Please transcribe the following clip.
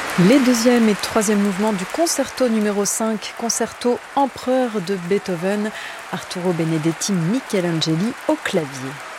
Les deuxième et troisième mouvements du concerto numéro 5, concerto empereur de Beethoven, Arturo Benedetti Michelangeli au clavier.